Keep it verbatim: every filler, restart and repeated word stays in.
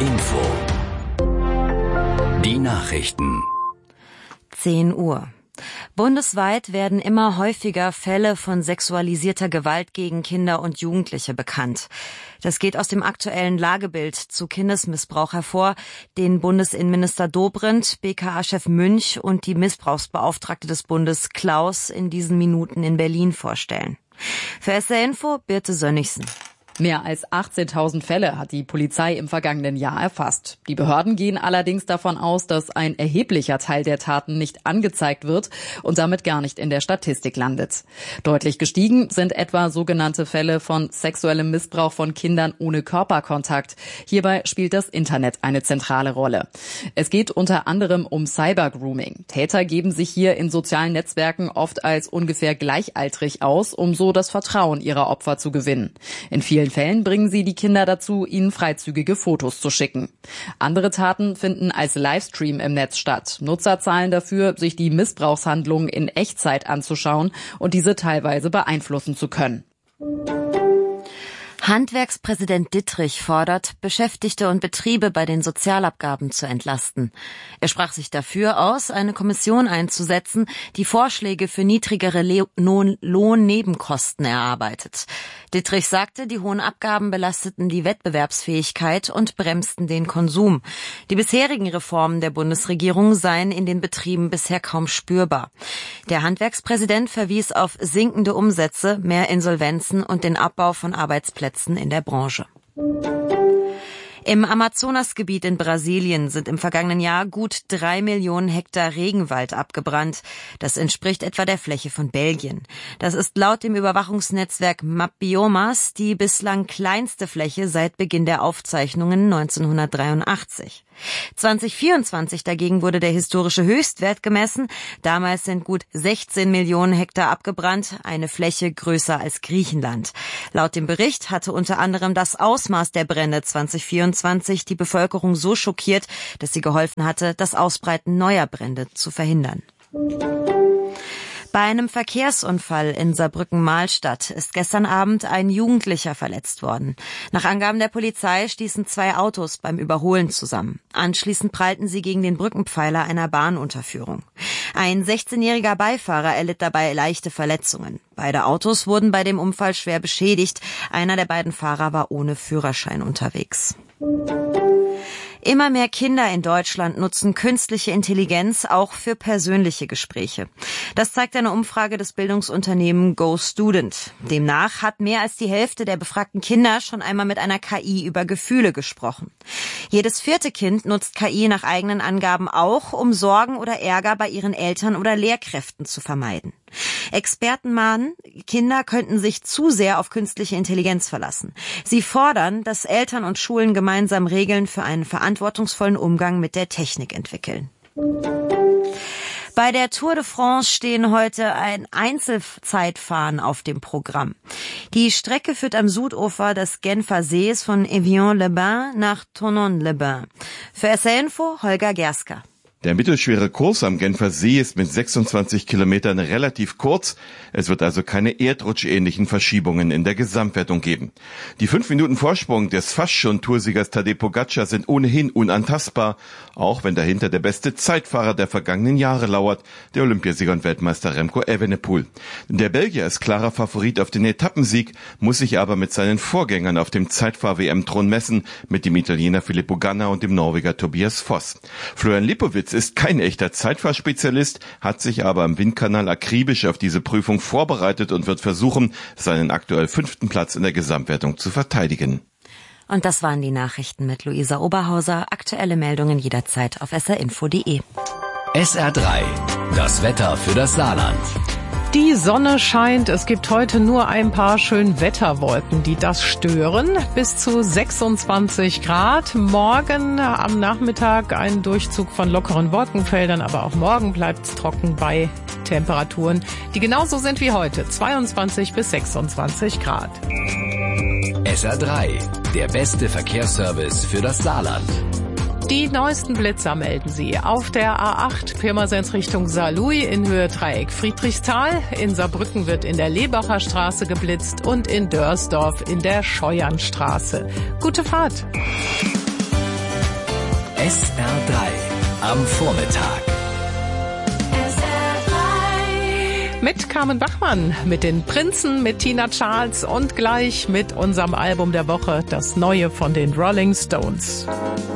Info. Die Nachrichten. zehn Uhr. Bundesweit werden immer häufiger Fälle von sexualisierter Gewalt gegen Kinder und Jugendliche bekannt. Das geht aus dem aktuellen Lagebild zu Kindesmissbrauch hervor, den Bundesinnenminister Dobrindt, B K A-Chef Münch und die Missbrauchsbeauftragte des Bundes Klaus in diesen Minuten in Berlin vorstellen. Für S R Info Birte Sönnigsen. Mehr als achtzehntausend Fälle hat die Polizei im vergangenen Jahr erfasst. Die Behörden gehen allerdings davon aus, dass ein erheblicher Teil der Taten nicht angezeigt wird und damit gar nicht in der Statistik landet. Deutlich gestiegen sind etwa sogenannte Fälle von sexuellem Missbrauch von Kindern ohne Körperkontakt. Hierbei spielt das Internet eine zentrale Rolle. Es geht unter anderem um Cybergrooming. Täter geben sich hier in sozialen Netzwerken oft als ungefähr gleichaltrig aus, um so das Vertrauen ihrer Opfer zu gewinnen. In vielen In vielen Fällen bringen sie die Kinder dazu, ihnen freizügige Fotos zu schicken. Andere Taten finden als Livestream im Netz statt. Nutzer zahlen dafür, sich die Missbrauchshandlungen in Echtzeit anzuschauen und diese teilweise beeinflussen zu können. Handwerkspräsident Dittrich fordert, Beschäftigte und Betriebe bei den Sozialabgaben zu entlasten. Er sprach sich dafür aus, eine Kommission einzusetzen, die Vorschläge für niedrigere Le- Lohn- Lohnnebenkosten erarbeitet. Dittrich sagte, die hohen Abgaben belasteten die Wettbewerbsfähigkeit und bremsten den Konsum. Die bisherigen Reformen der Bundesregierung seien in den Betrieben bisher kaum spürbar. Der Handwerkspräsident verwies auf sinkende Umsätze, mehr Insolvenzen und den Abbau von Arbeitsplätzen in der Branche. Im Amazonasgebiet in Brasilien sind im vergangenen Jahr gut drei Millionen Hektar Regenwald abgebrannt. Das entspricht etwa der Fläche von Belgien. Das ist laut dem Überwachungsnetzwerk Mapbiomas die bislang kleinste Fläche seit Beginn der Aufzeichnungen neunzehnhundertdreiundachtzig. zwanzig vierundzwanzig dagegen wurde der historische Höchstwert gemessen. Damals sind gut sechzehn Millionen Hektar abgebrannt, eine Fläche größer als Griechenland. Laut dem Bericht hatte unter anderem das Ausmaß der Brände zwanzig vierundzwanzig die Bevölkerung so schockiert, dass sie geholfen hatte, das Ausbreiten neuer Brände zu verhindern. Bei einem Verkehrsunfall in Saarbrücken-Mahlstadt ist gestern Abend ein Jugendlicher verletzt worden. Nach Angaben der Polizei stießen zwei Autos beim Überholen zusammen. Anschließend prallten sie gegen den Brückenpfeiler einer Bahnunterführung. Ein sechzehnjähriger Beifahrer erlitt dabei leichte Verletzungen. Beide Autos wurden bei dem Unfall schwer beschädigt. Einer der beiden Fahrer war ohne Führerschein unterwegs. Immer mehr Kinder in Deutschland nutzen künstliche Intelligenz auch für persönliche Gespräche. Das zeigt eine Umfrage des Bildungsunternehmens GoStudent. Demnach hat mehr als die Hälfte der befragten Kinder schon einmal mit einer K I über Gefühle gesprochen. Jedes vierte Kind nutzt K I nach eigenen Angaben auch, um Sorgen oder Ärger bei ihren Eltern oder Lehrkräften zu vermeiden. Experten mahnen, Kinder könnten sich zu sehr auf künstliche Intelligenz verlassen. Sie fordern, dass Eltern und Schulen gemeinsam Regeln für einen verantwortungsvollen Umgang mit der Technik entwickeln. Bei der Tour de France stehen heute ein Einzelzeitfahren auf dem Programm. Die Strecke führt am Südufer des Genfer Sees von Evian-les-Bains nach Thonon-les-Bains. Für S R Info Holger Gerska. Der mittelschwere Kurs am Genfer See ist mit sechsundzwanzig Kilometern relativ kurz. Es wird also keine erdrutschähnlichen Verschiebungen in der Gesamtwertung geben. Die fünf Minuten Vorsprung des fast schon Toursiegers Tadej Pogačar sind ohnehin unantastbar, auch wenn dahinter der beste Zeitfahrer der vergangenen Jahre lauert, der Olympiasieger und Weltmeister Remco Evenepoel. Der Belgier ist klarer Favorit auf den Etappensieg, muss sich aber mit seinen Vorgängern auf dem Zeitfahr-W M-Thron messen, mit dem Italiener Filippo Ganna und dem Norweger Tobias Foss. Florian Lipowitz ist kein echter Zeitfahrspezialist, hat sich aber am Windkanal akribisch auf diese Prüfung vorbereitet und wird versuchen, seinen aktuell fünften Platz in der Gesamtwertung zu verteidigen. Und das waren die Nachrichten mit Luisa Oberhauser. Aktuelle Meldungen jederzeit auf s r info punkt d e. S R drei, das Wetter für das Saarland. Die Sonne scheint, es gibt heute nur ein paar schön Wetterwolken, die das stören. Bis zu sechsundzwanzig Grad. Morgen am Nachmittag ein Durchzug von lockeren Wolkenfeldern, aber auch morgen bleibt es trocken bei Temperaturen, die genauso sind wie heute, zweiundzwanzig bis sechsundzwanzig Grad. S R drei, der beste Verkehrsservice für das Saarland. Die neuesten Blitzer melden Sie auf der A acht Pirmasens Richtung Saarlouis in Höhe Dreieck Friedrichsthal. In Saarbrücken wird in der Lebacher Straße geblitzt und in Dörsdorf in der Scheuernstraße. Gute Fahrt! S R drei am Vormittag. Mit Carmen Bachmann, mit den Prinzen, mit Tina Charles und gleich mit unserem Album der Woche, das neue von den Rolling Stones.